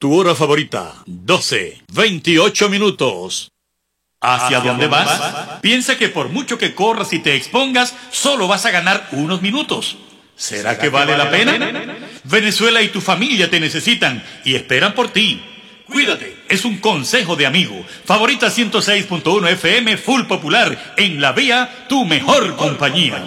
Tu hora favorita, 12, 28 minutos. ¿Hacia dónde vas? Piensa que por mucho que corras y te expongas, solo vas a ganar unos minutos. ¿Será que vale la pena? Venezuela y tu familia te necesitan y esperan por ti. Cuídate, es un consejo de amigo. Favorita 106.1 FM Full Popular, en La Vía, tu mejor compañía.